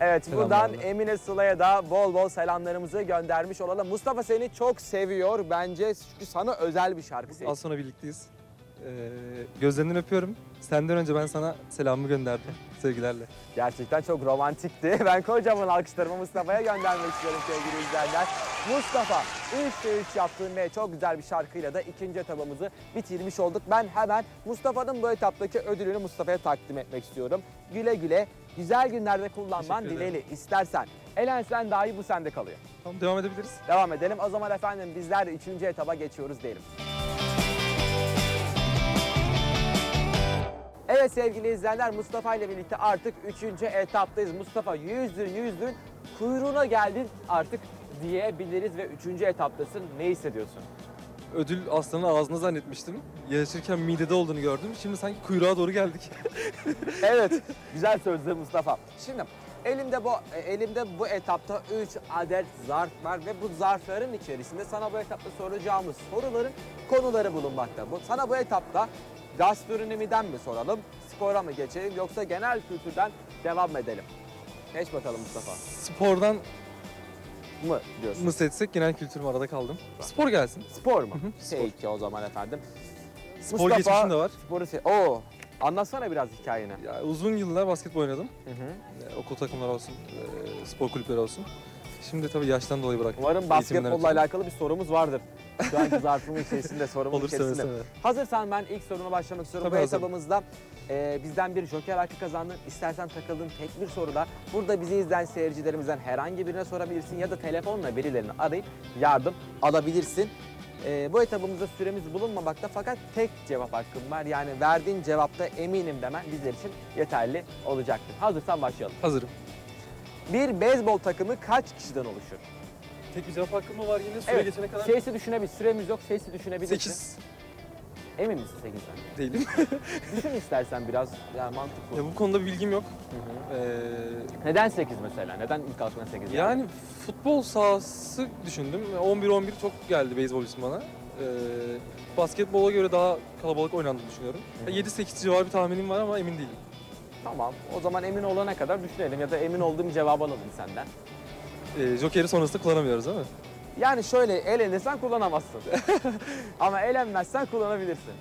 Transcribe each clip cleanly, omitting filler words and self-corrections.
Evet, buradan Selamlar. Emine Sıla'ya da bol bol selamlarımızı göndermiş olalım. Mustafa seni çok seviyor bence çünkü sana özel bir şarkı seçti. Az sonra birlikteyiz. Gözlerinden öpüyorum. Senden önce ben sana selamımı gönderdim. Sevgilerle. Gerçekten çok romantikti. Ben kocaman alkışlarımı Mustafa'ya göndermek istiyorum sevgili izleyenler. Mustafa 3'te 3 yaptığın ve çok güzel bir şarkıyla da ikinci etabımızı bitirmiş olduk. Ben hemen Mustafa'nın bu etaptaki ödülünü Mustafa'ya takdim etmek istiyorum. Güle güle, güzel günlerde kullanman Teşekkür ederim. dileğiyle. İstersen elensen dahi bu sende kalıyor. Tamam, devam edebiliriz. Devam edelim. O zaman efendim bizler de 3. etaba geçiyoruz diyelim. Evet sevgili izleyenler, Mustafa ile birlikte artık 3. etaptayız. Mustafa yüzdün kuyruğuna geldin artık diyebiliriz ve 3. etaptasın. Ne hissediyorsun? Ödül aslanın ağzına zannetmiştim. Yarışırken midede olduğunu gördüm. Şimdi sanki kuyruğa doğru geldik. Evet, güzel sözler Mustafa. Şimdi elimde bu etapta 3 adet zarf var ve bu zarfların içerisinde sana bu etapta soracağımız soruların konuları bulunmakta. Sana bu etapta gastronomiden mi soralım, spora mı geçelim yoksa genel kültürden devam edelim? Geç bakalım Mustafa. Spordan Mı diyorsun? mı seçsek, genel kültürüm arada kaldım. Spor gelsin. Spor mu? Spor. Peki o zaman efendim. Spor geçmişim de var. Oo, anlatsana biraz hikayeni. Ya, uzun yıllar basketbol oynadım. Hı hı. Okul takımları olsun, spor kulüpleri olsun. Şimdi tabii yaştan dolayı bıraktım. Umarım Eğitimden basketbolla ötürü. alakalı bir sorumuz vardır. Şu anki zarfımın içerisinde, sorumun Olur, seve içerisinde. seve. Hazırsan ben ilk soruna başlamak istiyorum. Tabii Bu hazırım. etabımızda bizden bir joker hakkı kazandın. İstersen takıldığın tek bir soruda burada bizi izleyen seyircilerimizden herhangi birine sorabilirsin ya da telefonla birilerini arayıp yardım alabilirsin. Bu etabımızda süremiz bulunmamakta fakat tek cevap hakkım var. Yani verdiğin cevapta eminim demen bizler için yeterli olacaktır. Hazırsan başlayalım. Hazırım. Bir beyzbol takımı kaç kişiden oluşur? Tek bir cevap hakkım mı var yine? Süre Evet, geçene kadar? şeysi düşünebilirsin. Süremiz yok, şeysi düşünebilirsin. 8 Emin misin 8'den? değilim. Düşün istersen biraz, yani mantıklı. Ya, bu konuda bir bilgim yok. Hı hı. Ee, Neden 8 mesela? Neden ilk aklına 8 geldi? Yani futbol sahası düşündüm. 11-11 çok geldi beyzbol ismi bana. Basketbola göre daha kalabalık oynandığını düşünüyorum. Hı hı. 7-8 civarı bir tahminim var ama emin değilim. Tamam, o zaman emin olana kadar düşünelim ya da emin olduğum bir cevabı alalım senden. Joker'i sonrasında kullanamıyoruz değil mi? Yani şöyle, elenirsen kullanamazsın. Ama elenmezsen kullanabilirsin.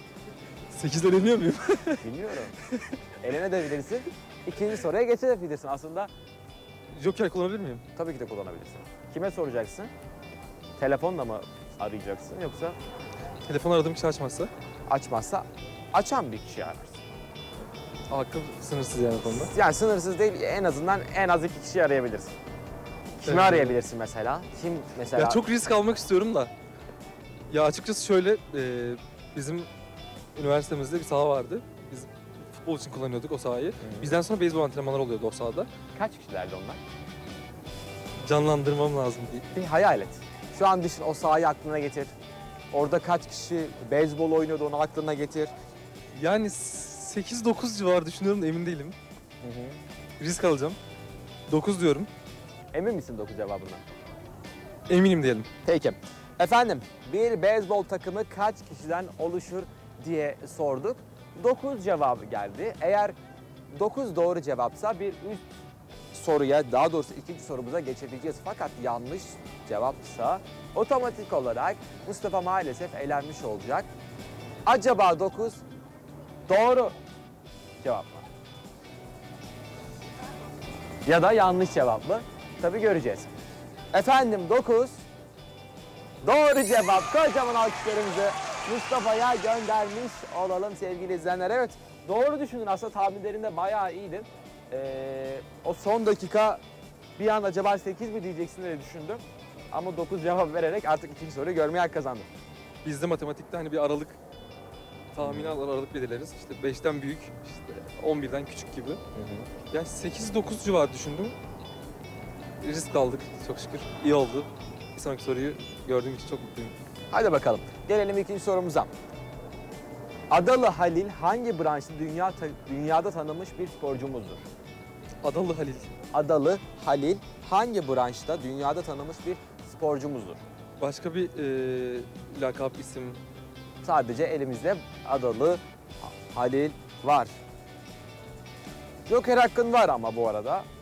8'den eleniyor muyum? Bilmiyorum. Elenebilirsin. İkinci soruya geçebilirsin. Aslında Joker kullanabilir miyim? tabii ki de kullanabilirsin. Kime soracaksın? Telefonla mı arayacaksın yoksa Telefon aradığım kişi açmazsa. açmazsa açan bir kişi ararsın. Hakkım sınırsız yani bu konuda. Yani sınırsız değil, en azından en az 2 kişi arayabilirsin. Kimi Evet. arayabilirsin mesela? Kim mesela? Ya, çok risk almak istiyorum da. Ya açıkçası şöyle, bizim üniversitemizde bir saha vardı. Biz futbol için kullanıyorduk o sahayı. Bizden sonra beyzbol antrenmanları oluyordu o sahada. Kaç kişilerdi onlar? Canlandırmam lazım diye. Bir hayal et. Şu an düşün, o sahayı aklına getir. Orada kaç kişi beyzbol oynuyordu onu aklına getir. Yani 8-9 civarı düşünüyorum da emin değilim. Risk alacağım. 9 diyorum. Emin misin 9 cevabından? Eminim diyelim. Peki. Efendim, bir beyzbol takımı kaç kişiden oluşur diye sorduk. 9 cevabı geldi. Eğer 9 doğru cevapsa bir üst soruya, daha doğrusu ikinci sorumuza geçebileceğiz. Fakat yanlış cevapsa otomatik olarak Mustafa maalesef elenmiş olacak. Acaba 9 doğru cevap mı? Ya da yanlış cevap mı? Tabii göreceğiz. Efendim 9 doğru cevap. Kocaman alkışlarımızı Mustafa'ya göndermiş olalım sevgili izleyenler. Evet, doğru düşündün, aslında tahminlerinde bayağı iyiydin. O son dakika bir an acaba 8 mi diyeceksin diye düşündüm. Ama 9 cevap vererek artık ikinci soruyu görmeye hak kazandın. Bizde matematikte hani bir aralık tahmini aralık belirleriz. İşte 5'ten büyük, işte 11'den küçük gibi. Yani 8-9 civarı düşündüm. Risk aldık çok şükür. İyi oldu. Bir sonraki soruyu gördüğüm için çok mutluyum. Hadi bakalım. Gelelim ikinci sorumuza. Adalı Halil hangi branşta dünyada tanınmış bir sporcumuzdur? Adalı Halil. Adalı Halil hangi branşta dünyada tanınmış bir sporcumuzdur? Başka bir lakap isim. Sadece elimizde Adalı Halil var. Joker hakkın var ama bu arada.